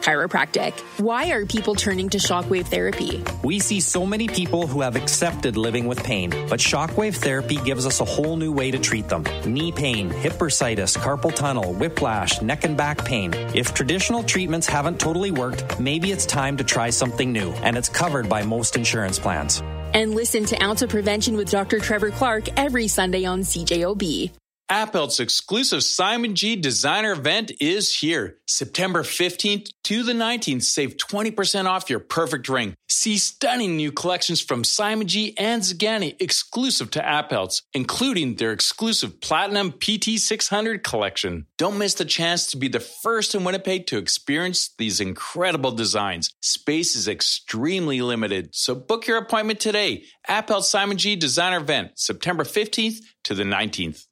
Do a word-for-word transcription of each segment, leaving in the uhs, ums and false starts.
Chiropractic. Why are people turning to shockwave therapy? We see so many people who have accepted living with pain, but shockwave therapy gives us a whole new way to treat them. Knee pain, hip bursitis, carpal tunnel, whiplash, neck and back pain. If traditional treatments haven't totally worked, maybe it's time to try something new, and it's covered by most insurance plans. And listen to Ounce of Prevention with Doctor Trevor Clark every Sunday on C J O B. Appelt's exclusive Simon G designer event is here. September fifteenth to the nineteenth. Save twenty percent off your perfect ring. See stunning new collections from Simon G and Zagani exclusive to Appelt's, including their exclusive Platinum P T six hundred collection. Don't miss the chance to be the first in Winnipeg to experience these incredible designs. Space is extremely limited, so book your appointment today. Appelt Simon G designer event, September fifteenth to the nineteenth.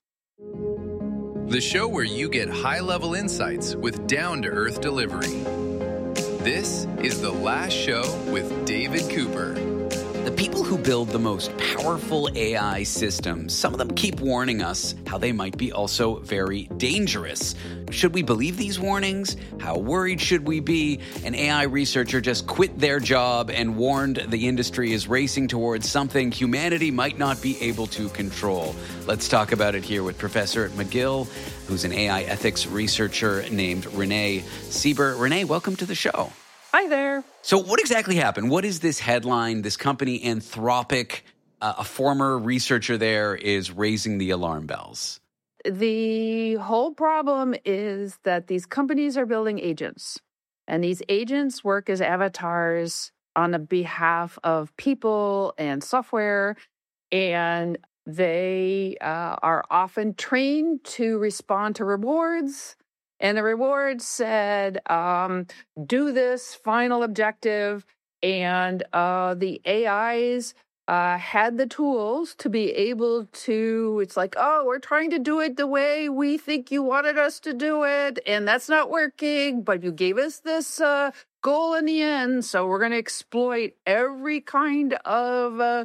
The show where you get high-level insights with down-to-earth delivery. This is The Last Show with David Cooper. The people who build the most powerful A I systems, some of them keep warning us how they might be also very dangerous. Should we believe these warnings? How worried should we be? An A I researcher just quit their job and warned the industry is racing towards something humanity might not be able to control. Let's talk about it here with Professor at McGill, who's an A I ethics researcher named Renee Sieber. Renee, welcome to the show. Hi there. So what exactly happened? What is this headline? This company, Anthropic, uh, a former researcher there, is raising the alarm bells. The whole problem is that these companies are building agents, and these agents work as avatars on the behalf of people and software, and they uh, are often trained to respond to rewards. And the reward said, um, do this final objective. And uh, the A Is uh, had the tools to be able to, it's like, oh, we're trying to do it the way we think you wanted us to do it. And that's not working. But you gave us this uh, goal in the end. So we're going to exploit every kind of uh,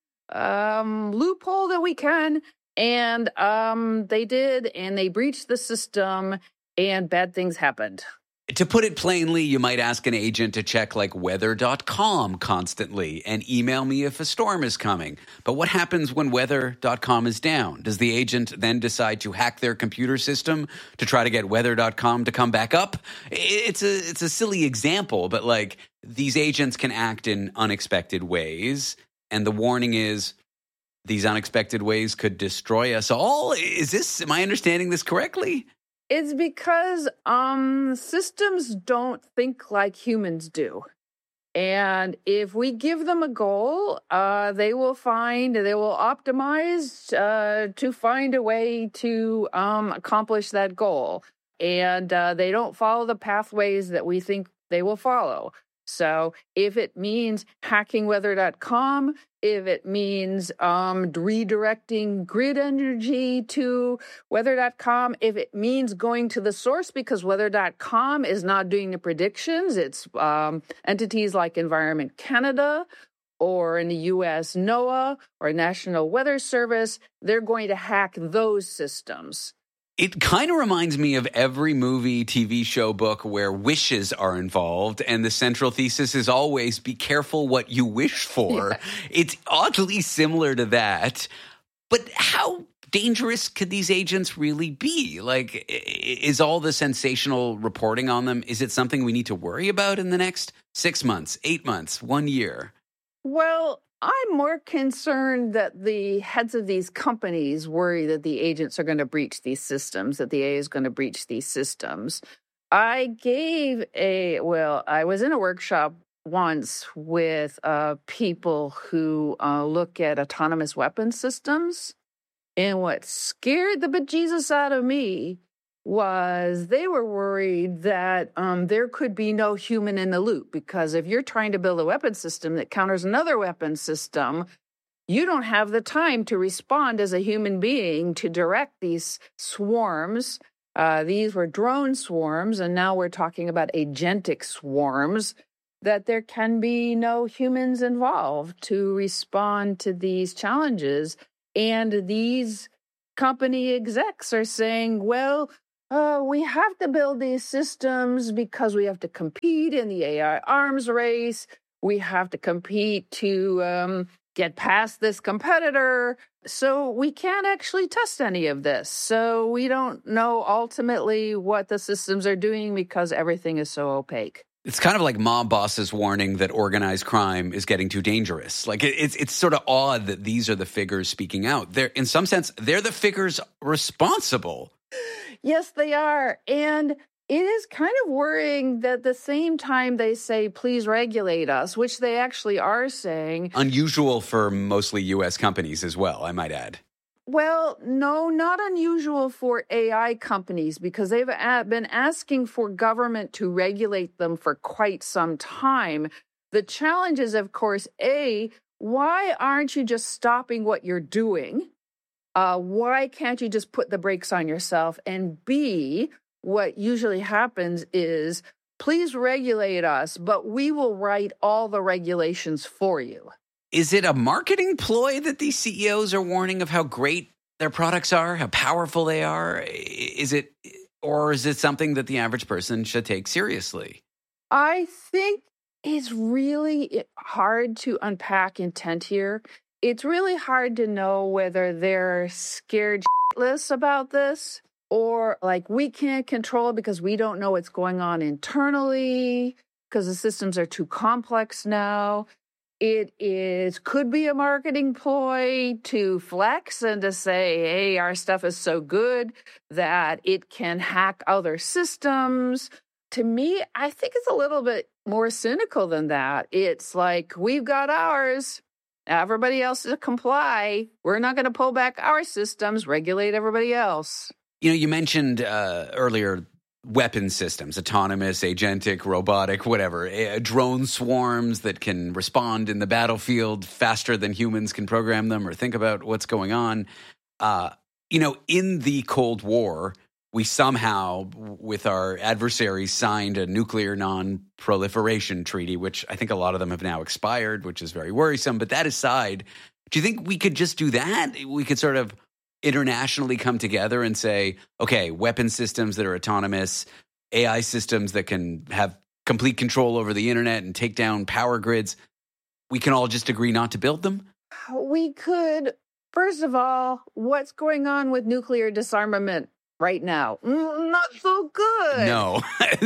um, loophole that we can. And um, they did. And they breached the system. And bad things happened. To put it plainly, you might ask an agent to check like weather dot com constantly and email me if a storm is coming. But what happens when weather dot com is down? Does the agent then decide to hack their computer system to try to get weather dot com to come back up? It's a it's a silly example, but like these agents can act in unexpected ways. And the warning is these unexpected ways could destroy us all. Is this, am I understanding this correctly? It's because um, systems don't think like humans do. And if we give them a goal, uh, they will find, they will optimize uh, to find a way to um, accomplish that goal. And uh, they don't follow the pathways that we think they will follow. So if it means hacking weather dot com, if it means um, redirecting grid energy to weather dot com, if it means going to the source because weather dot com is not doing the predictions, it's um, entities like Environment Canada or in the U S NOAA or National Weather Service, they're going to hack those systems. It kind of reminds me of every movie, T V show, book where wishes are involved, and the central thesis is always be careful what you wish for. Yeah. It's oddly similar to that. But how dangerous could these agents really be? Like, is all the sensational reporting on them, is it something we need to worry about in the next six months, eight months, one year? Well, I'm more concerned that the heads of these companies worry that the agents are going to breach these systems, that the A I is going to breach these systems. I gave a, well, I was in a workshop once with uh, people who uh, look at autonomous weapon systems. And what scared the bejesus out of me was they were worried that um, there could be no human in the loop, because if you're trying to build a weapon system that counters another weapon system, you don't have the time to respond as a human being to direct these swarms. Uh, these were drone swarms, and now we're talking about agentic swarms, that there can be no humans involved to respond to these challenges. And these company execs are saying, well, uh, we have to build these systems because we have to compete in the A I arms race. We have to compete to um, get past this competitor. So we can't actually test any of this. So we don't know ultimately what the systems are doing because everything is so opaque. It's kind of like mob bosses warning that organized crime is getting too dangerous. Like it, it's it's sort of odd that these are the figures speaking out. They're, in some sense, they're the figures responsible. Yes, they are. And it is kind of worrying that at the same time they say, please regulate us, which they actually are saying. Unusual for mostly U S companies as well, I might add. Well, no, not unusual for A I companies because they've been asking for government to regulate them for quite some time. The challenge is, of course, A, why aren't you just stopping what you're doing? Uh, why can't you just put the brakes on yourself? And B, what usually happens is, please regulate us, but we will write all the regulations for you. Is it a marketing ploy that these C E Os are warning of how great their products are, how powerful they are? Is it, or is it something that the average person should take seriously? I think it's really hard to unpack intent here. It's really hard to know whether they're scared shitless about this or like we can't control it because we don't know what's going on internally because the systems are too complex now. It is could be a marketing ploy to flex and to say, hey, our stuff is so good that it can hack other systems. To me, I think it's a little bit more cynical than that. It's like, we've got ours. Everybody else to comply. We're not going to pull back our systems, regulate everybody else. You know, you mentioned uh, earlier weapon systems, autonomous, agentic, robotic, whatever, uh, drone swarms that can respond in the battlefield faster than humans can program them or think about what's going on. Uh, you know, in the Cold War, we somehow, with our adversaries, signed a nuclear non-proliferation treaty, which I think a lot of them have now expired, which is very worrisome. But that aside, do you think we could just do that? We could sort of internationally come together and say, okay, weapon systems that are autonomous, A I systems that can have complete control over the internet and take down power grids, we can all just agree not to build them? We could. First of all, what's going on with nuclear disarmament right now? Mm, not so good. No.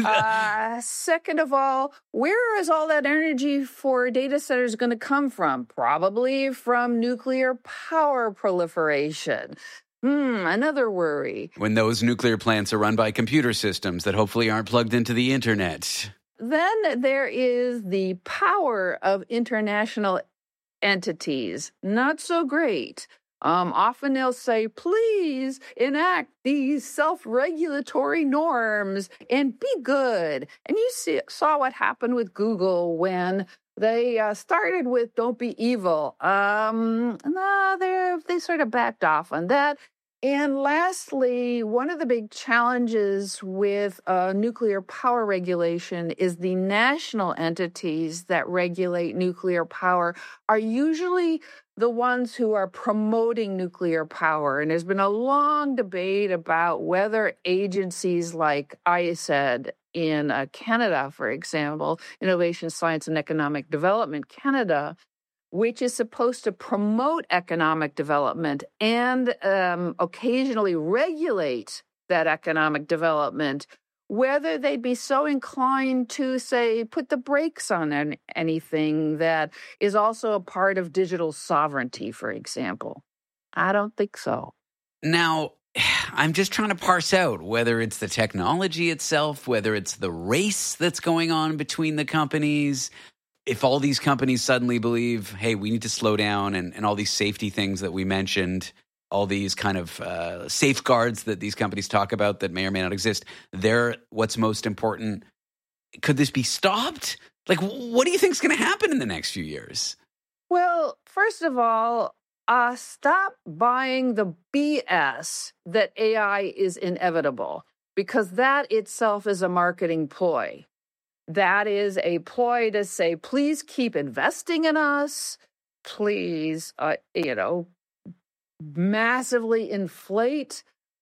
uh, second of all, where is all that energy for data centers going to come from? Probably from nuclear power proliferation. Hmm, another worry. When those nuclear plants are run by computer systems that hopefully aren't plugged into the internet. Then there is the power of international entities. Not so great. Um, often they'll say, please enact these self-regulatory norms and be good. And you see, saw what happened with Google when they uh, started with don't be evil. Um, no, they they sort of backed off on that. And lastly, one of the big challenges with uh, nuclear power regulation is the national entities that regulate nuclear power are usually the ones who are promoting nuclear power. And there's been a long debate about whether agencies like I S E D in uh, Canada, for example, Innovation, Science and Economic Development Canada, which is supposed to promote economic development and um, occasionally regulate that economic development, whether they'd be so inclined to, say, put the brakes on an, anything that is also a part of digital sovereignty, for example. I don't think so. Now, I'm just trying to parse out whether it's the technology itself, whether it's the race that's going on between the companies. If all these companies suddenly believe, hey, we need to slow down and, and all these safety things that we mentioned, all these kind of uh, safeguards that these companies talk about that may or may not exist, they're what's most important. Could this be stopped? Like, what do you think is going to happen in the next few years? Well, first of all, uh, stop buying the B S that A I is inevitable, because that itself is a marketing ploy. That is a ploy to say, please keep investing in us. Please, uh, you know, massively inflate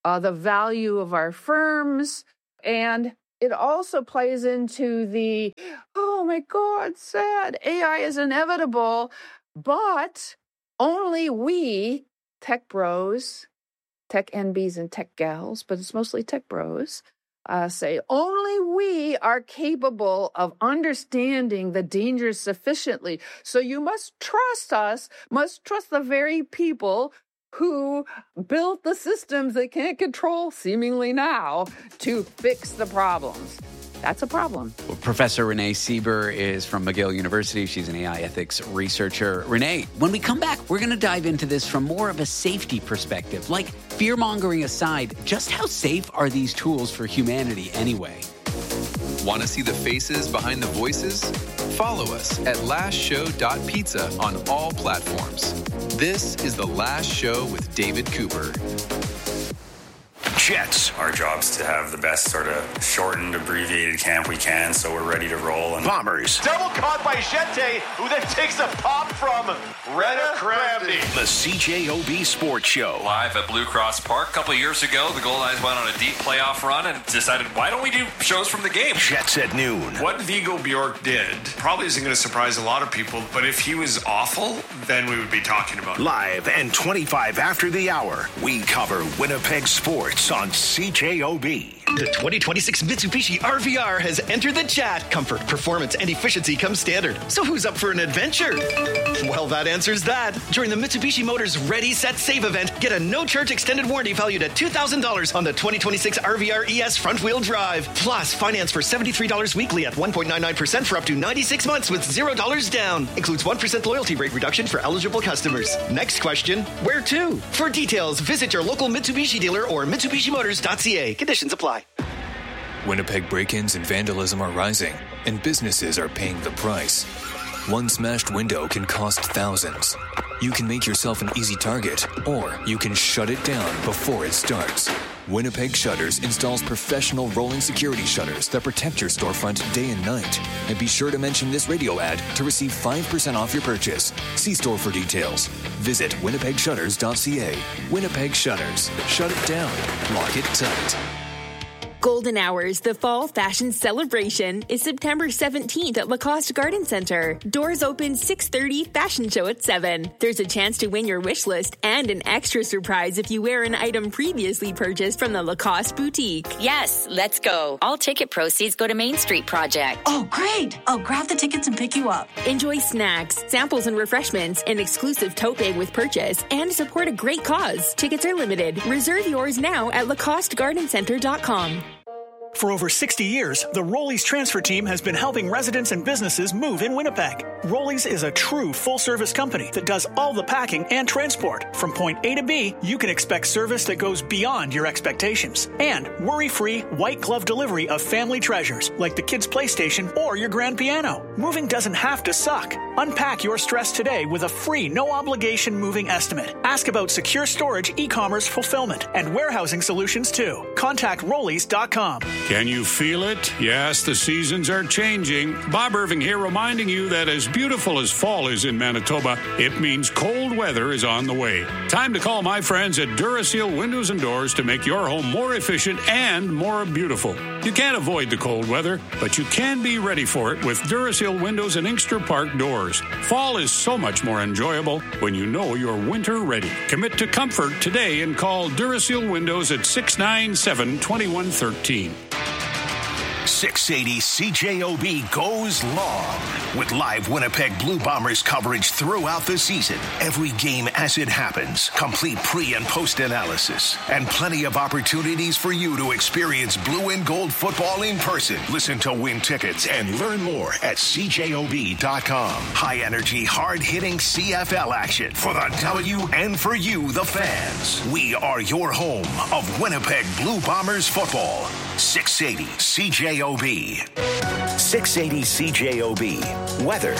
uh, the value of our firms. And it also plays into the, oh my God, sad, A I is inevitable, but only we, tech bros, tech N Bs and tech gals, but it's mostly tech bros, uh, say only we are capable of understanding the dangers sufficiently. So you must trust us, must trust the very people who built the systems they can't control seemingly now to fix the problems. That's a problem. Well, Professor Renee Sieber is from McGill University. She's an A I ethics researcher. Renee, when we come back, we're going to dive into this from more of a safety perspective. Like, fear-mongering aside, just how safe are these tools for humanity anyway? Want to see the faces behind the voices? Follow us at last show dot pizza on all platforms. This is The Last Show with David Cooper. Jets. Our job's to have the best sort of shortened, abbreviated camp we can, so we're ready to roll. And Bombers. Double caught by Jete, who then takes a pop from Rena Kramdy. The C J O B Sports Show. Live at Blue Cross Park. A couple of years ago, the Gold Eyes went on a deep playoff run and decided, why don't we do shows from the game? Jets at noon. What Viggo Bjork did probably isn't going to surprise a lot of people, but if he was awful, then we would be talking about it. Live and twenty-five after the hour, we cover Winnipeg sports on C J O B. The twenty twenty-six Mitsubishi R V R has entered the chat. Comfort, performance, and efficiency come standard. So who's up for an adventure? Well, that answers that. During the Mitsubishi Motors Ready, Set, Save event, get a no-charge extended warranty valued at two thousand dollars on the twenty twenty-six R V R E S front-wheel drive. Plus, finance for seventy-three dollars weekly at one point nine nine percent for up to ninety-six months with zero dollars down. Includes one percent loyalty rate reduction for eligible customers. Next question, where to? For details, visit your local Mitsubishi dealer or Mitsubishi Motors dot C A. Conditions apply. Winnipeg break-ins and vandalism are rising, and businesses are paying the price. One smashed window can cost thousands. You can make yourself an easy target, or you can shut it down before it starts. Winnipeg Shutters installs professional rolling security shutters that protect your storefront day and night. And be sure to mention this radio ad to receive five percent off your purchase. See store for details. Visit winnipeg shutters dot C A. Winnipeg Shutters. Shut it down. Lock it tight. Golden Hours, the fall fashion celebration, is September seventeenth at Lacoste Garden Center. Doors open six thirty, fashion show at seven. There's a chance to win your wish list and an extra surprise if you wear an item previously purchased from the Lacoste boutique. Yes, let's go. All ticket proceeds go to Main Street Project. Oh, great. I'll grab the tickets and pick you up. Enjoy snacks, samples and refreshments, an exclusive tote bag with purchase, and support a great cause. Tickets are limited. Reserve yours now at lacoste garden center dot com. For over sixty years, the Rollies transfer team has been helping residents and businesses move in Winnipeg. Rollies is a true full-service company that does all the packing and transport. From point A to B, you can expect service that goes beyond your expectations. And worry-free, white-glove delivery of family treasures, like the kids' PlayStation or your grand piano. Moving doesn't have to suck. Unpack your stress today with a free, no-obligation moving estimate. Ask about secure storage, e-commerce fulfillment, and warehousing solutions, too. Contact rollies dot com. Can you feel it? Yes, the seasons are changing. Bob Irving here reminding you that as beautiful as fall is in Manitoba, it means cold weather is on the way. Time to call my friends at Duraseal Windows and Doors to make your home more efficient and more beautiful. You can't avoid the cold weather, but you can be ready for it with Duraseal Windows and Inkster Park doors. Fall is so much more enjoyable when you know you're winter ready. Commit to comfort today and call Duraseal Windows at six nine seven, two one one three. six eighty C J O B goes long with live Winnipeg Blue Bombers coverage throughout the season. Every game as it happens, complete pre- and post-analysis, and plenty of opportunities for you to experience blue and gold football in person. Listen to win tickets and learn more at C J O B dot com. High-energy, hard-hitting C F L action for the W and for you, the fans. We are your home of Winnipeg Blue Bombers football. six eighty C J O B. six eighty C J O B. Weather.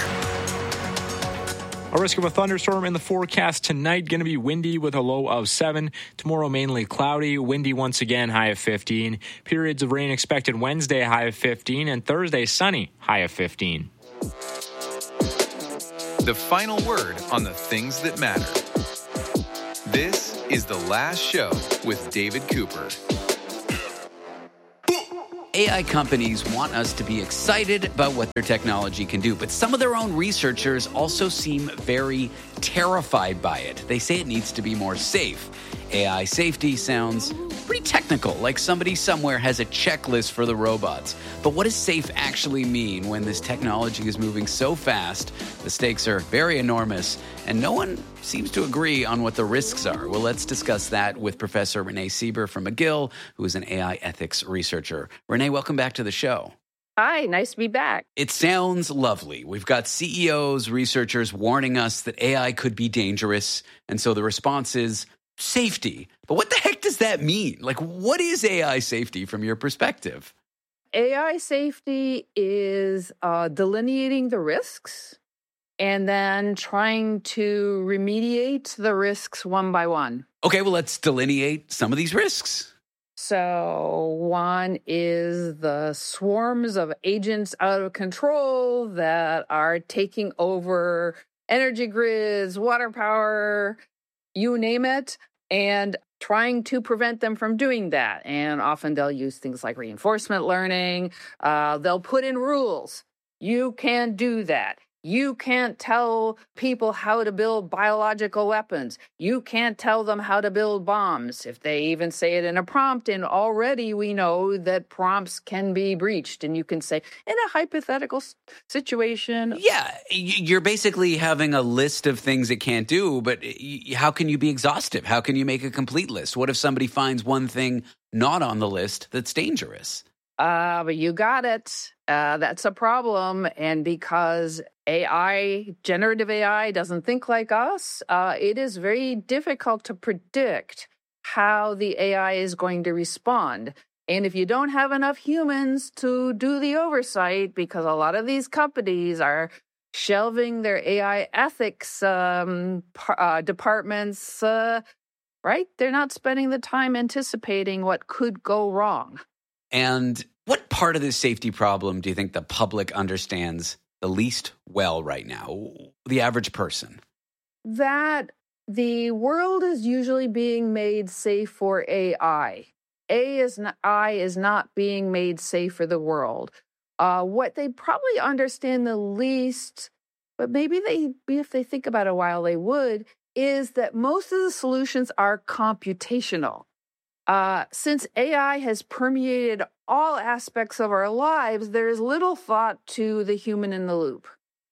A risk of a thunderstorm in the forecast tonight. Going to be windy with a low of seven. Tomorrow mainly cloudy, windy once again, high of fifteen. Periods of rain expected Wednesday, high of fifteen. And Thursday, sunny, high of fifteen. The final word on the things that matter. This is The Last Show with David Cooper. A I companies want us to be excited about what their technology can do, but some of their own researchers also seem very terrified by it. They say it needs to be more safe. A I safety sounds pretty technical, like somebody somewhere has a checklist for the robots. But what does safe actually mean when this technology is moving so fast? The stakes are very enormous, and no one seems to agree on what the risks are. Well, let's discuss that with Professor Renee Sieber from McGill, who is an A I ethics researcher. Renee, welcome back to the show. Hi, nice to be back. It sounds lovely. We've got C E Os, researchers warning us that A I could be dangerous, and so the response is safety. But what the heck does that mean? Like, what is A I safety from your perspective? A I safety is uh, delineating the risks and then trying to remediate the risks one by one. Okay, well, let's delineate some of these risks. So one is the swarms of agents out of control that are taking over energy grids, water power, you name it, and trying to prevent them from doing that. And often they'll use things like reinforcement learning. Uh, they'll put in rules. You can't do that. You can't tell people how to build biological weapons. You can't tell them how to build bombs. If they even say it in a prompt, and already we know that prompts can be breached. And you can say, in a hypothetical situation. Yeah, you're basically having a list of things it can't do, but how can you be exhaustive? How can you make a complete list? What if somebody finds one thing not on the list that's dangerous? Uh, but you got it. Uh, that's a problem. And because A I, generative A I, doesn't think like us, uh, it is very difficult to predict how the A I is going to respond. And if you don't have enough humans to do the oversight, because a lot of these companies are shelving their A I ethics um, uh, departments, uh, right? They're not spending the time anticipating what could go wrong. And what part of this safety problem do you think the public understands the least well right now, the average person? That the world is usually being made safe for A I. A is not, I is not being made safe for the world. Uh, what they probably understand the least, but maybe they, if they think about it a while, they would, is that most of the solutions are computational. Uh, since A I has permeated all aspects of our lives, there is little thought to the human in the loop.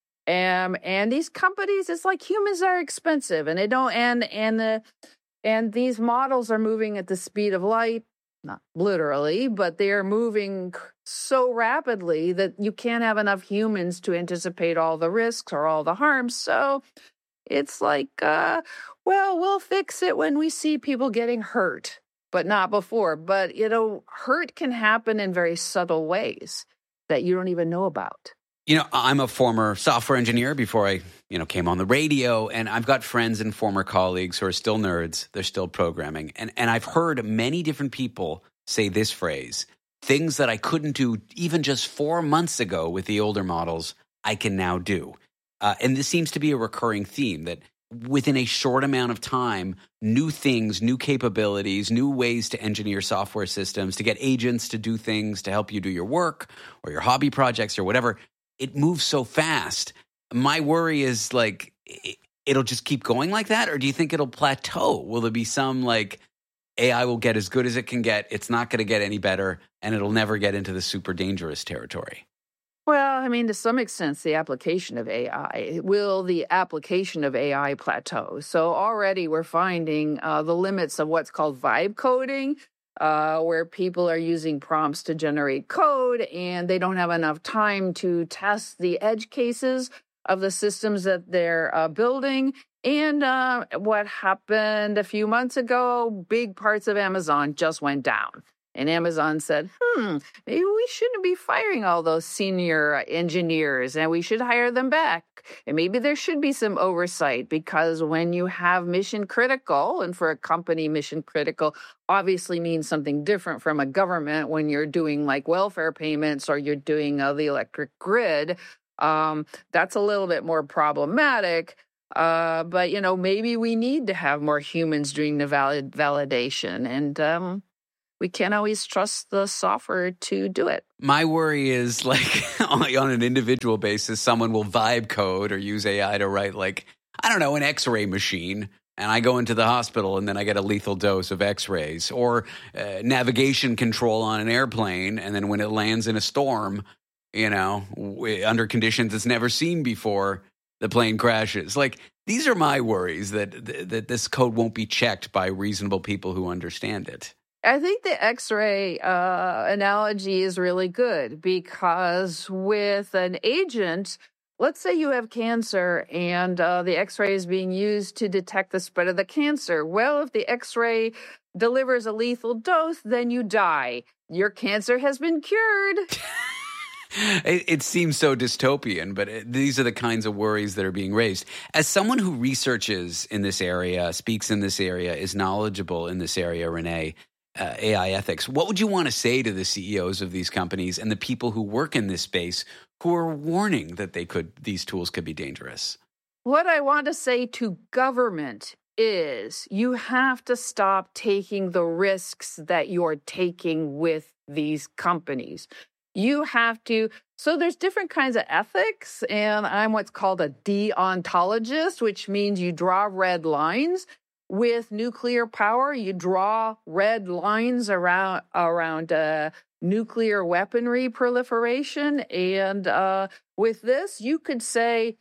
Um, and these companies, it's like humans are expensive, and they don't. And and the and these models are moving at the speed of light, not literally, but they are moving so rapidly that you can't have enough humans to anticipate all the risks or all the harms. So it's like, uh, well, we'll fix it when we see people getting hurt, but not before. But, you know, hurt can happen in very subtle ways that you don't even know about. You know, I'm a former software engineer before I, you know, came on the radio, and I've got friends and former colleagues who are still nerds. They're still programming. And, and I've heard many different people say this phrase, things that I couldn't do even just four months ago with the older models, I can now do. Uh, and this seems to be a recurring theme that within a short amount of time, new things, new capabilities, new ways to engineer software systems, to get agents to do things to help you do your work or your hobby projects or whatever, it moves so fast. My worry is like, it'll just keep going like that? Or do you think it'll plateau? Will there be some like A I will get as good as it can get, it's not going to get any better, and it'll never get into the super dangerous territory? Well, I mean, to some extent, the application of A I. Will the application of A I plateau? So already we're finding uh, the limits of what's called vibe coding, uh, where people are using prompts to generate code, and they don't have enough time to test the edge cases of the systems that they're uh, building. And uh, what happened a few months ago, big parts of Amazon just went down. And Amazon said, hmm, maybe we shouldn't be firing all those senior engineers, and we should hire them back. And maybe there should be some oversight, because when you have mission critical, and for a company, mission critical obviously means something different from a government when you're doing like welfare payments or you're doing uh, the electric grid. Um, that's a little bit more problematic. Uh, but, you know, maybe we need to have more humans doing the valid validation. And um, we can't always trust the software to do it. My worry is, like, on an individual basis, someone will vibe code or use A I to write, like, I don't know, an X-ray machine. And I go into the hospital and then I get a lethal dose of X-rays, or uh, navigation control on an airplane. And then when it lands in a storm, you know, w- under conditions it's never seen before, the plane crashes. Like, these are my worries, that, th- that this code won't be checked by reasonable people who understand it. I think the X-ray uh, analogy is really good, because with an agent, let's say you have cancer and uh, the X-ray is being used to detect the spread of the cancer. Well, if the X-ray delivers a lethal dose, then you die. Your cancer has been cured. It, it seems so dystopian, but it, these are the kinds of worries that are being raised. As someone who researches in this area, speaks in this area, is knowledgeable in this area, Renee, uh, A I ethics, what would you want to say to the C E Os of these companies and the people who work in this space who are warning that they could, these tools could be dangerous? What I want to say to government is you have to stop taking the risks that you're taking with these companies. You have to, so there's different kinds of ethics, and I'm what's called a deontologist, which means you draw red lines. With nuclear power, you draw red lines around around uh, nuclear weaponry proliferation. And uh, with this, you could say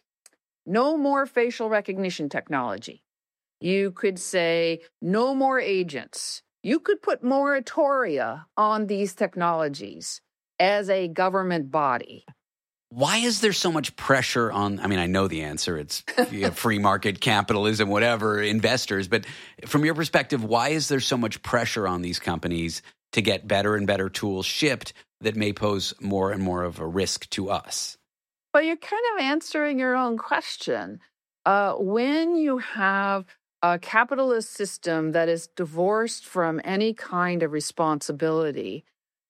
no more facial recognition technology. You could say no more agents. You could put moratoria on these technologies as a government body. Why is there so much pressure on, I mean, I know the answer, it's you know, free market capitalism, whatever, investors, but from your perspective, why is there so much pressure on these companies to get better and better tools shipped that may pose more and more of a risk to us? Well, you're kind of answering your own question. Uh, when you have a capitalist system that is divorced from any kind of responsibility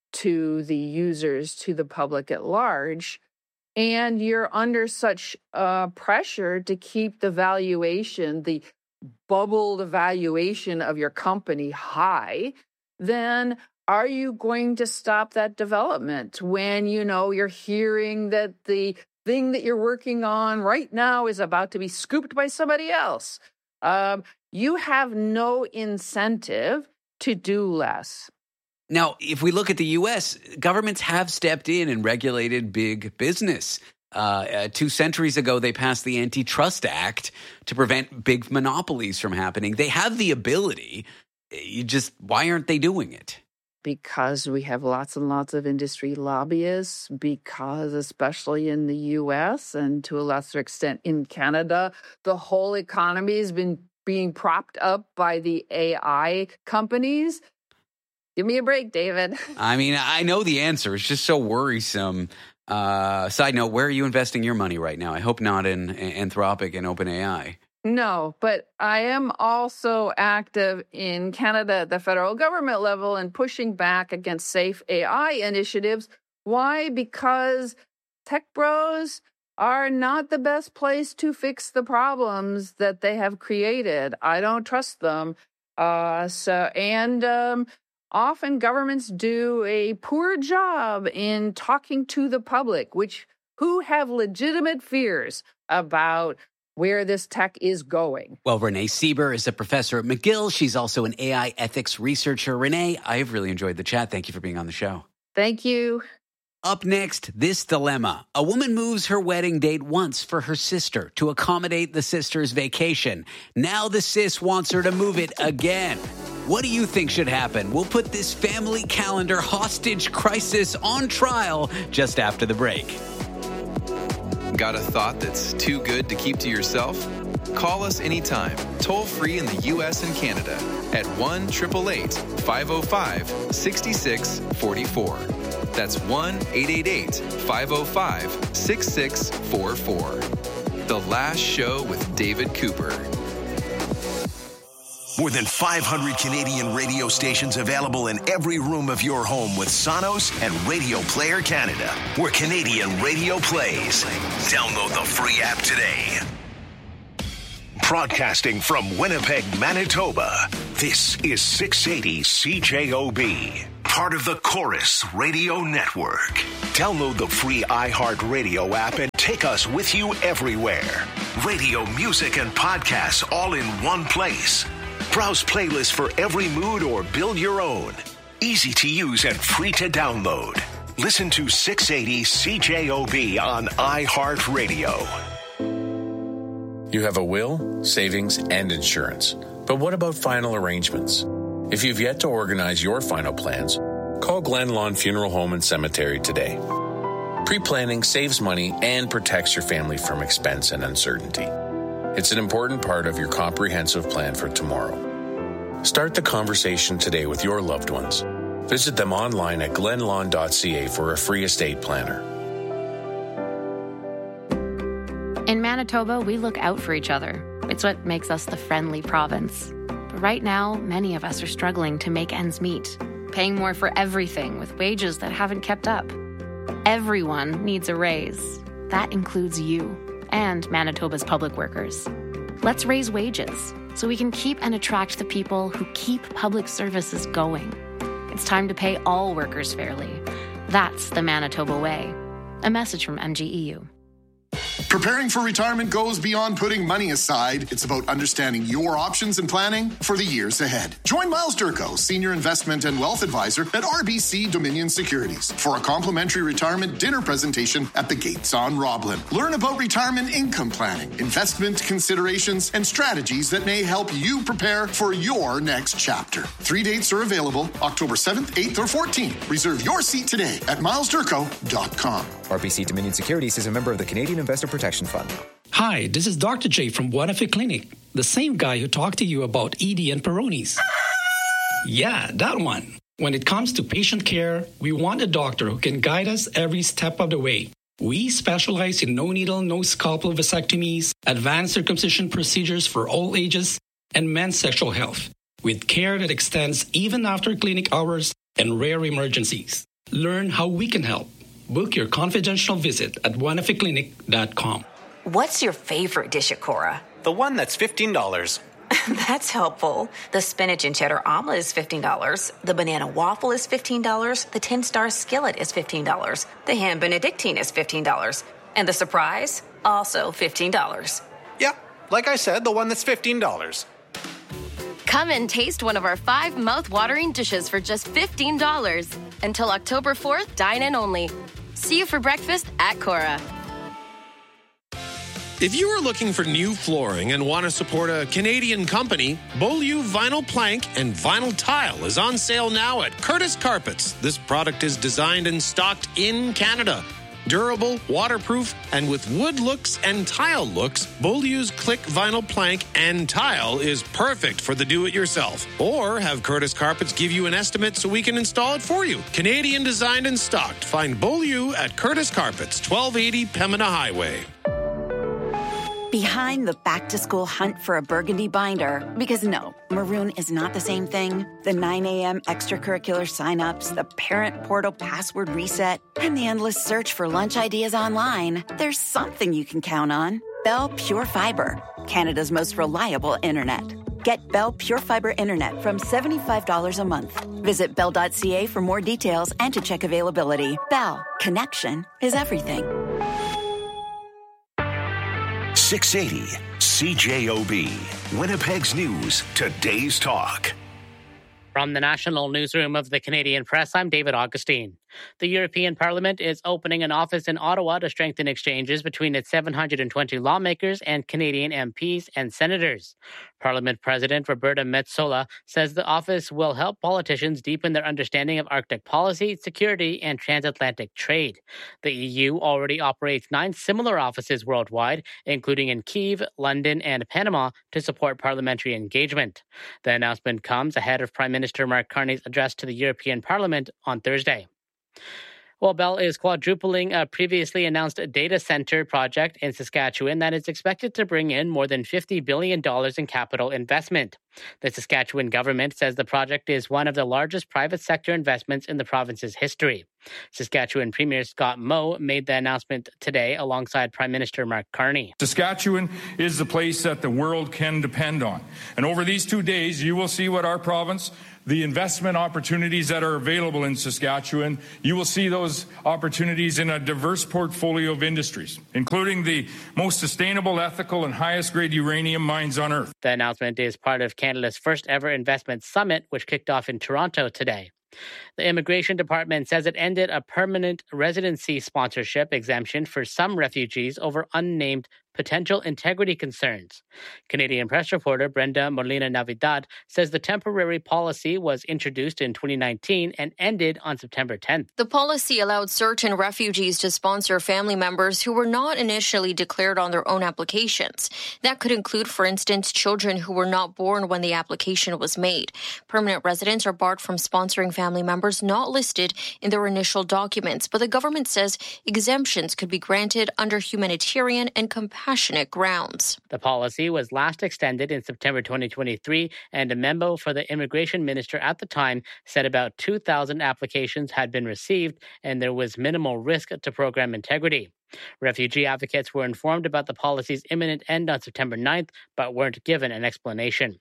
to the users, to the public at large, and you're under such uh, pressure to keep the valuation, the bubbled valuation of your company high, then are you going to stop that development when, you know, you're hearing that the thing that you're working on right now is about to be scooped by somebody else? Um, you have no incentive to do less. Now, if we look at the U S, governments have stepped in and regulated big business. Uh, uh, two centuries ago, they passed the Antitrust Act to prevent big monopolies from happening. They have the ability. You just, why aren't they doing it? Because we have lots and lots of industry lobbyists, because especially in the U S and to a lesser extent in Canada, the whole economy has been being propped up by the A I companies. Give me a break, David. I mean, I know the answer. It's just so worrisome. Uh, side note, where are you investing your money right now? I hope not in Anthropic and OpenAI. No, but I am also active in Canada at the federal government level and pushing back against safe A I initiatives. Why? Because tech bros are not the best place to fix the problems that they have created. I don't trust them. Uh, so, and um, often governments do a poor job in talking to the public, which who have legitimate fears about where this tech is going. Well, Renee Sieber is a professor at McGill. She's also an A I ethics researcher. Renee, I've really enjoyed the chat. Thank you for being on the show. Thank you. Up next, this dilemma. A woman moves her wedding date once for her sister to accommodate the sister's vacation. Now the sis wants her to move it again. What do you think should happen? We'll put this family calendar hostage crisis on trial just after the break. Got a thought that's too good to keep to yourself? Call us anytime, toll free in the U S and Canada at one eight eight eight, five oh five, six six four four. That's one eight eight eight, five oh five, six six four four. The Last Show with David Cooper. More than five hundred Canadian radio stations available in every room of your home with Sonos and Radio Player Canada, where Canadian radio plays. Download the free app today. Broadcasting from Winnipeg, Manitoba, this is six eighty C J O B, part of the Chorus Radio Network. Download the free iHeartRadio app and take us with you everywhere. Radio, music, and podcasts all in one place. Browse playlists for every mood or build your own. Easy to use and free to download. Listen to six eighty C J O B on iHeartRadio. You have a will, savings, and insurance. But what about final arrangements? If you've yet to organize your final plans, call Glen Lawn Funeral Home and Cemetery today. Pre-planning saves money and protects your family from expense and uncertainty. It's an important part of your comprehensive plan for tomorrow. Start the conversation today with your loved ones. Visit them online at glen lawn dot c a for a free estate planner. In Manitoba, we look out for each other. It's what makes us the friendly province. But right now, many of us are struggling to make ends meet, paying more for everything with wages that haven't kept up. Everyone needs a raise. That includes you and Manitoba's public workers. Let's raise wages so we can keep and attract the people who keep public services going. It's time to pay all workers fairly. That's the Manitoba way. A message from M G E U. Preparing for retirement goes beyond putting money aside. It's about understanding your options and planning for the years ahead. Join Miles Durko, Senior Investment and Wealth Advisor at R B C Dominion Securities, for a complimentary retirement dinner presentation at the Gates on Roblin. Learn about retirement income planning, investment considerations, and strategies that may help you prepare for your next chapter. Three dates are available, October seventh, eighth, or fourteenth. Reserve your seat today at miles durko dot com. R B C Dominion Securities is a member of the Canadian Investor Protection Fund. Hi, this is Doctor J from Buena Clinic, the same guy who talked to you about E D and Peyronie's. Yeah, that one. When it comes to patient care, we want a doctor who can guide us every step of the way. We specialize in no-needle, no-scalpel vasectomies, advanced circumcision procedures for all ages, and men's sexual health, with care that extends even after clinic hours and rare emergencies. Learn how we can help. Book your confidential visit at buena clinic dot com. What's your favorite dish at Cora? The one that's fifteen dollars. That's helpful. The spinach and cheddar omelet is fifteen dollars. The banana waffle is fifteen dollars. The ten-star skillet is fifteen dollars. The ham benedictine is fifteen dollars. And the surprise? Also fifteen dollars. Yeah, like I said, the one that's fifteen dollars. Come and taste one of our five mouth-watering dishes for just fifteen dollars. Until October fourth, dine in only. See you for breakfast at Cora. If you are looking for new flooring and want to support a Canadian company, Beaulieu Vinyl Plank and Vinyl Tile is on sale now at Curtis Carpets. This product is designed and stocked in Canada. Durable, waterproof, and with wood looks and tile looks, Beaulieu's Click Vinyl Plank and Tile is perfect for the do-it-yourself. Or have Curtis Carpets give you an estimate so we can install it for you. Canadian designed and stocked. Find Beaulieu at Curtis Carpets, twelve eighty Pembina Highway. Behind the back-to-school hunt for a burgundy binder, because no, maroon is not the same thing. The nine a.m. extracurricular signups, the parent portal password reset, and the endless search for lunch ideas online. There's something you can count on. Bell Pure Fiber, Canada's most reliable internet. Get Bell Pure Fiber internet from seventy-five dollars a month. Visit bell dot c a for more details and to check availability. Bell, connection is everything. six eighty C J O B, Winnipeg's News, today's talk. From the National Newsroom of the Canadian Press, I'm David Augustine. The European Parliament is opening an office in Ottawa to strengthen exchanges between its seven hundred twenty lawmakers and Canadian M Ps and senators. Parliament President Roberta Metsola says the office will help politicians deepen their understanding of Arctic policy, security, and transatlantic trade. The E U already operates nine similar offices worldwide, including in Kyiv, London, and Panama, to support parliamentary engagement. The announcement comes ahead of Prime Minister Mark Carney's address to the European Parliament on Thursday. Well, Bell is quadrupling a previously announced data center project in Saskatchewan that is expected to bring in more than fifty billion dollars in capital investment. The Saskatchewan government says the project is one of the largest private sector investments in the province's history. Saskatchewan Premier Scott Moe made the announcement today alongside Prime Minister Mark Carney. Saskatchewan is the place that the world can depend on. And over these two days, you will see what our province, the investment opportunities that are available in Saskatchewan, you will see those opportunities in a diverse portfolio of industries, including the most sustainable, ethical, and highest grade uranium mines on Earth. The announcement is part of Canada's first ever investment summit, which kicked off in Toronto today. The Immigration Department says it ended a permanent residency sponsorship exemption for some refugees over unnamed potential integrity concerns. Canadian press reporter Brenda Molina Navidad says the temporary policy was introduced in twenty nineteen and ended on September tenth. The policy allowed certain refugees to sponsor family members who were not initially declared on their own applications. That could include, for instance, children who were not born when the application was made. Permanent residents are barred from sponsoring family members not listed in their initial documents, but the government says exemptions could be granted under humanitarian and compassionate Passionate grounds. The policy was last extended in September twenty twenty-three, and a memo for the immigration minister at the time said about two thousand applications had been received and there was minimal risk to program integrity. Refugee advocates were informed about the policy's imminent end on September ninth, but weren't given an explanation.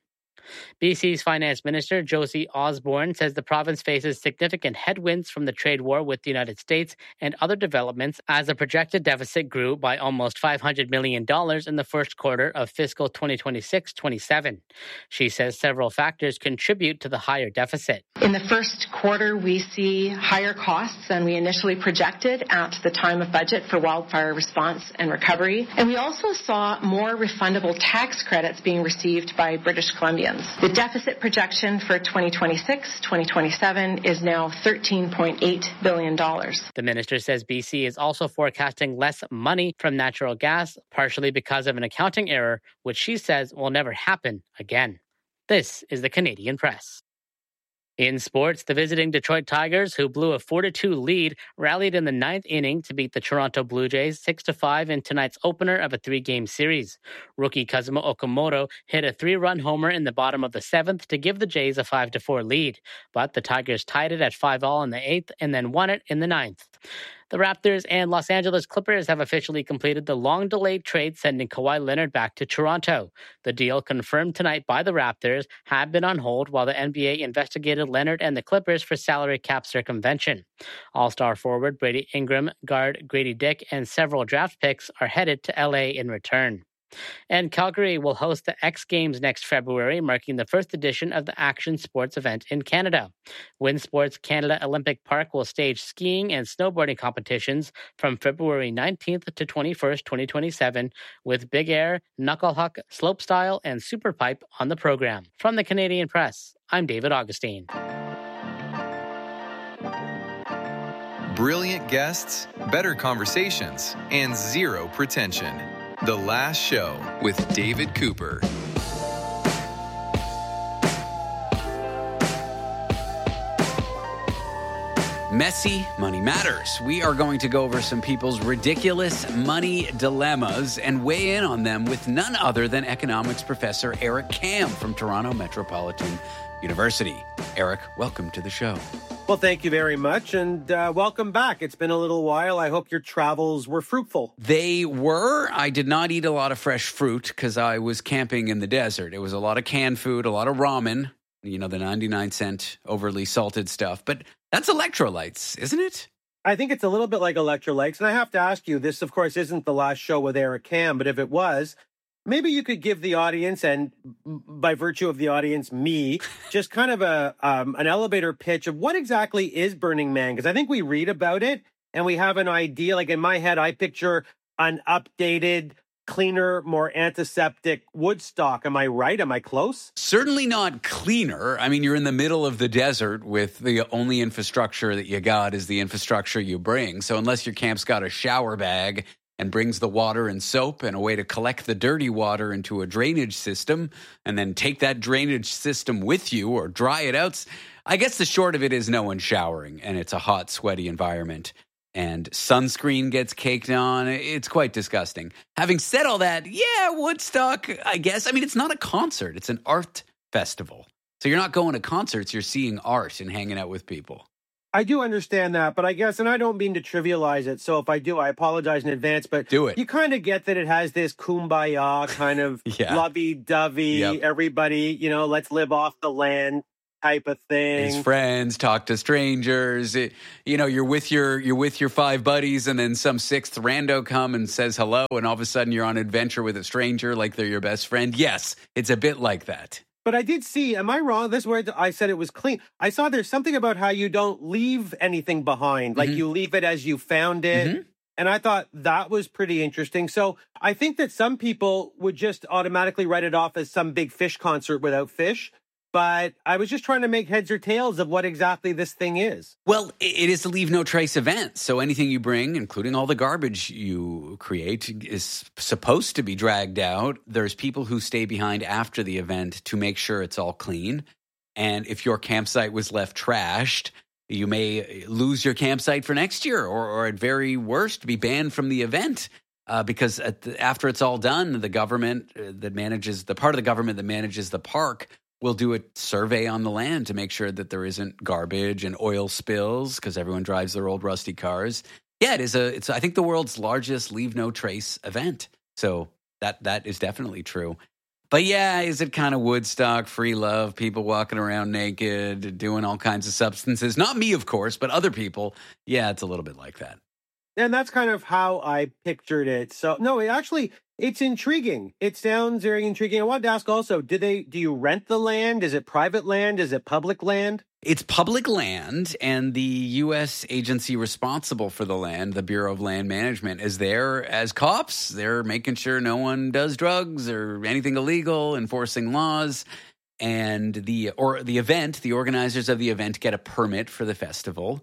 B C's Finance Minister Josie Osborne says the province faces significant headwinds from the trade war with the United States and other developments as the projected deficit grew by almost five hundred million dollars in the first quarter of fiscal twenty twenty-six twenty-seven. She says several factors contribute to the higher deficit. In the first quarter, we see higher costs than we initially projected at the time of budget for wildfire response and recovery. And we also saw more refundable tax credits being received by British Columbians. The deficit projection for twenty twenty-six twenty twenty-seven is now thirteen point eight billion dollars. The minister says B C is also forecasting less money from natural gas, partially because of an accounting error, which she says will never happen again. This is the Canadian Press. In sports, the visiting Detroit Tigers, who blew a four to two lead, rallied in the ninth inning to beat the Toronto Blue Jays six to five in tonight's opener of a three-game series. Rookie Kazuma Okamoto hit a three-run homer in the bottom of the seventh to give the Jays a five to four lead, but the Tigers tied it at five all in the eighth and then won it in the ninth. The Raptors and Los Angeles Clippers have officially completed the long-delayed trade sending Kawhi Leonard back to Toronto. The deal, confirmed tonight by the Raptors, had been on hold while the N B A investigated Leonard and the Clippers for salary cap circumvention. All-star forward Brady Ingram, guard Grady Dick, and several draft picks are headed to L A in return. And Calgary will host the X Games next February, marking the first edition of the action sports event in Canada. Winsports Canada Olympic Park will stage skiing and snowboarding competitions from February nineteenth to twenty-first, twenty twenty-seven, with Big Air, Knucklehuck, Slopestyle, and Superpipe on the program. From the Canadian Press, I'm David Augustine. Brilliant guests, better conversations, and zero pretension. The Last Show with David Cooper. Messy Money Matters. We are going to go over some people's ridiculous money dilemmas and weigh in on them with none other than economics professor Eric Kam from Toronto Metropolitan University. Eric, welcome to the show. Well, thank you very much, and uh, welcome back. It's been a little while. I hope your travels were fruitful. They were. I did not eat a lot of fresh fruit because I was camping in the desert. It was a lot of canned food, a lot of ramen, you know, the ninety-nine cent overly salted stuff. But that's electrolytes, isn't it? I think it's a little bit like electrolytes. And I have to ask you, this, of course, isn't the Last Show with Eric Kam, but if it was, maybe you could give the audience, and by virtue of the audience, me, just kind of a um, an elevator pitch of what exactly is Burning Man. Because I think we read about it and we have an idea. Like in my head, I picture an updated, cleaner, more antiseptic Woodstock. Am I right? Am I close? Certainly not cleaner. I mean, you're in the middle of the desert with the only infrastructure that you got is the infrastructure you bring. So unless your camp's got a shower bag and brings the water and soap and a way to collect the dirty water into a drainage system and then take that drainage system with you or dry it out. I guess the short of it is no one's showering and it's a hot, sweaty environment. and sunscreen gets caked on. It's quite disgusting. Having said all that, yeah, Woodstock, I guess. I mean, it's not a concert. It's an art festival. So you're not going to concerts. You're seeing art and hanging out with people. I do understand that, but I guess, and I don't mean to trivialize it, so if I do, I apologize in advance, but do it. You kind of get that it has this kumbaya kind of yeah. lovey-dovey, yep. everybody, you know, let's live off the land type of thing. His friends, talk to strangers. It, you know, you're with your you're with your five buddies, and then some sixth rando come and says hello, and all of a sudden you're on an adventure with a stranger like they're your best friend. Yes, it's a bit like that. But I did see, am I wrong? This word I said it was clean. I saw there's something about how you don't leave anything behind. Like mm-hmm. you leave it as you found it. Mm-hmm. And I thought that was pretty interesting. So I think that some people would just automatically write it off as some big Fish concert without Fish. But I was just trying to make heads or tails of what exactly this thing is. Well, it is a leave no trace event. So anything you bring, including all the garbage you create, is supposed to be dragged out. There's people who stay behind after the event to make sure it's all clean. And if your campsite was left trashed, you may lose your campsite for next year, or, or at very worst, be banned from the event. Uh, because at the, after it's all done, the government that manages, the part of the government that manages the park we'll do a survey on the land to make sure that there isn't garbage and oil spills because everyone drives their old rusty cars. Yeah, it is a. It's I think the world's largest leave no trace event. So that that is definitely true. But yeah, is it kind of Woodstock, free love, people walking around naked, doing all kinds of substances? Not me, of course, but other people. Yeah, it's a little bit like that. And that's kind of how I pictured it. So no, it actually. It's intriguing. It sounds very intriguing. I wanted to ask also, do they do you rent the land? Is it private land? Is it public land? It's public land, and the U S agency responsible for the land, the Bureau of Land Management, is there as cops. They're making sure no one does drugs or anything illegal, enforcing laws. And the or the event, the organizers of the event get a permit for the festival.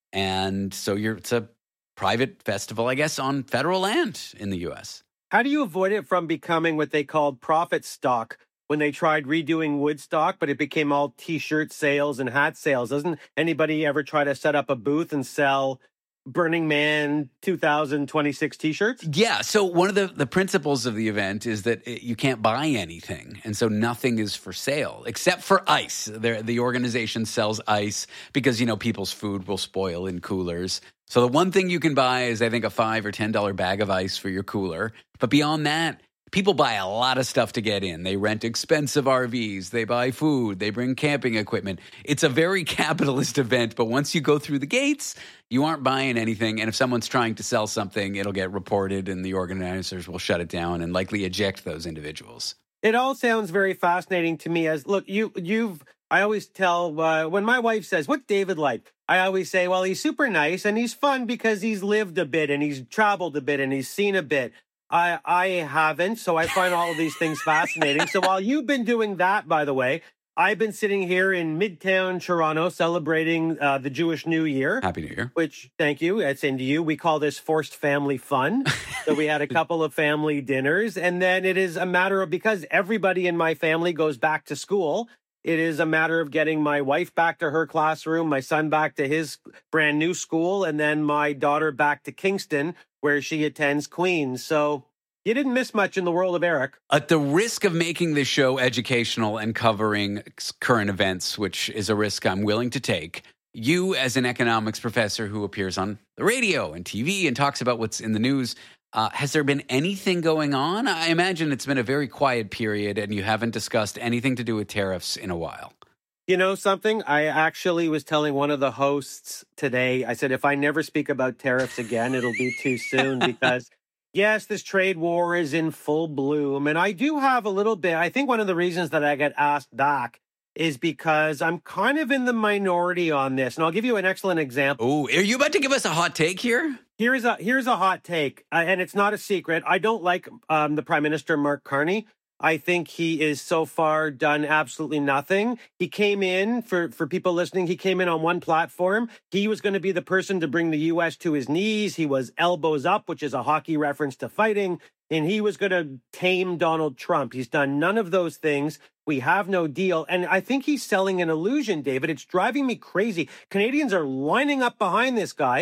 And so you're it's a private festival, I guess, on federal land in the U S. How do you avoid it from becoming what they called profit stock when they tried redoing Woodstock, but it became all T-shirt sales and hat sales? Doesn't anybody ever try to set up a booth and sell Burning Man two thousand twenty-six T-shirts? Yeah, so one of the, the principles of the event is that it, you can't buy anything, and so nothing is for sale, except for ice. They're, the organization sells ice because, you know, people's food will spoil in coolers. So the one thing you can buy is, I think, a five or ten dollar bag of ice for your cooler. But beyond that, people buy a lot of stuff to get in. They rent expensive R Vs. They buy food. They bring camping equipment. It's a very capitalist event. But once you go through the gates, you aren't buying anything. And if someone's trying to sell something, it'll get reported, and the organizers will shut it down and likely eject those individuals. It all sounds very fascinating to me. As look, you you've. I always tell uh, when my wife says, "What's David like?" I always say, well, he's super nice and he's fun because he's lived a bit and he's traveled a bit and he's seen a bit. I I haven't, so I find all of these things fascinating. So while you've been doing that, by the way, I've been sitting here in Midtown Toronto celebrating uh, the Jewish New Year. Happy New Year. Which, thank you, it's into you. We call this forced family fun. So we had a couple of family dinners. And then it is a matter of, because everybody in my family goes back to school, it is a matter of getting my wife back to her classroom, my son back to his brand new school, and then my daughter back to Kingston, where she attends Queen's. So you didn't miss much in the world of Eric. At the risk of making this show educational and covering current events, which is a risk I'm willing to take, you, as an economics professor who appears on the radio and T V and talks about what's in the news, Uh, has there been anything going on? I imagine it's been a very quiet period and you haven't discussed anything to do with tariffs in a while. You know something? I actually was telling one of the hosts today, I said, if I never speak about tariffs again, it'll be too soon because, yes, this trade war is in full bloom. And I do have a little bit, I think one of the reasons that I get asked back is because I'm kind of in the minority on this. And I'll give you an excellent example. Oh, are you about to give us a hot take here? Here's a here's a hot take, uh, and it's not a secret. I don't like um, the Prime Minister, Mark Carney. I think he is so far done absolutely nothing. He came in, for, for people listening, he came in on one platform. He was going to be the person to bring the U S to his knees. He was elbows up, which is a hockey reference to fighting. And he was going to tame Donald Trump. He's done none of those things. We have no deal. And I think he's selling an illusion, David. It's driving me crazy. Canadians are lining up behind this guy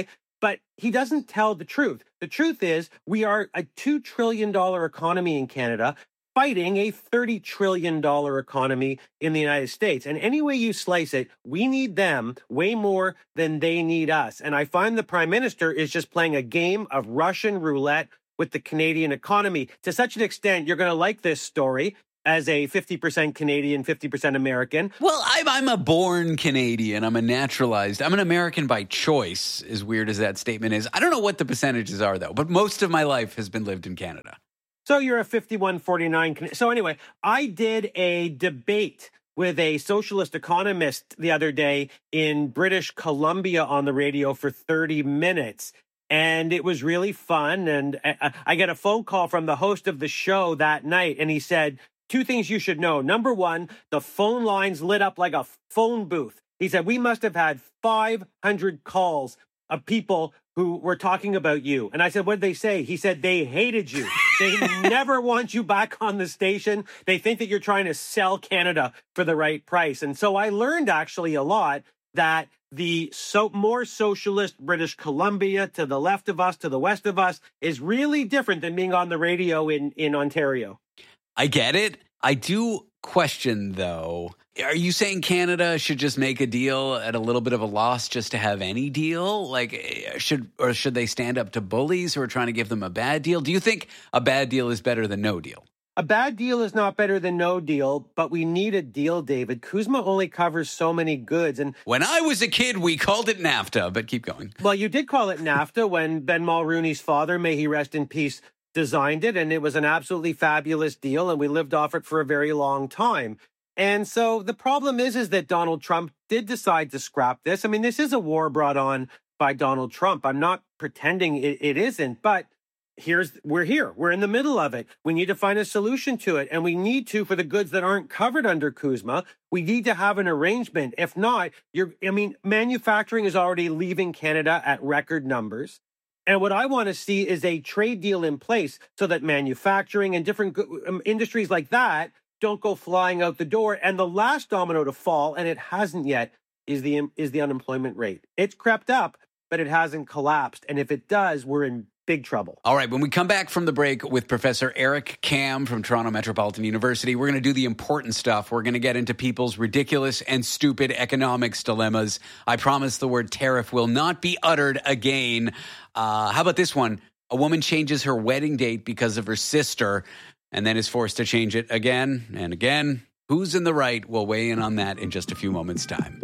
But he doesn't tell the truth. The truth is we are a two trillion dollars economy in Canada fighting a thirty trillion dollars economy in the United States. And any way you slice it, we need them way more than they need us. And I find the Prime Minister is just playing a game of Russian roulette with the Canadian economy. To such an extent, you're going to like this story as a fifty percent Canadian, fifty percent American. Well, I'm, I'm a born Canadian. I'm a naturalized. I'm an American by choice, as weird as that statement is. I don't know what the percentages are, though, but most of my life has been lived in Canada. So you're a fifty-one forty-nine. So anyway, I did a debate with a socialist economist the other day in British Columbia on the radio for thirty minutes. And it was really fun. And I get a phone call from the host of the show that night. And he said, two things you should know. Number one, the phone lines lit up like a phone booth. He said, we must have had five hundred calls of people who were talking about you. And I said, what did they say? He said, they hated you. They never want you back on the station. They think that you're trying to sell Canada for the right price. And so I learned actually a lot that the so more socialist British Columbia to the left of us, to the west of us, is really different than being on the radio in, in Ontario. I get it. I do question, though. Are you saying Canada should just make a deal at a little bit of a loss just to have any deal? Like, should or should they stand up to bullies who are trying to give them a bad deal? Do you think a bad deal is better than no deal? A bad deal is not better than no deal, but we need a deal, David. CUSMA only covers so many goods. And when I was a kid, we called it NAFTA, but keep going. Well, you did call it NAFTA when Ben Mulrooney's father, may he rest in peace, designed it. And it was an absolutely fabulous deal. And we lived off it for a very long time. And so the problem is, is that Donald Trump did decide to scrap this. I mean, this is a war brought on by Donald Trump. I'm not pretending it, it isn't, but here's, we're here. We're in the middle of it. We need to find a solution to it. And we need to, for the goods that aren't covered under CUSMA, we need to have an arrangement. If not, you're, I mean, manufacturing is already leaving Canada at record numbers. And what I want to see is a trade deal in place so that manufacturing and different um, industries like that don't go flying out the door. And the last domino to fall, and it hasn't yet, is the is the unemployment rate. It's crept up, but it hasn't collapsed. And if it does, we're in big trouble. All right, when we come back from the break with Professor Eric Kam from Toronto Metropolitan University, we're going to do the important stuff. We're going to get into people's ridiculous and stupid economics dilemmas. I promise the word tariff will not be uttered again. Uh, how about this one? A woman changes her wedding date because of her sister and then is forced to change it again and again. Who's in the right? We'll weigh in on that in just a few moments' time.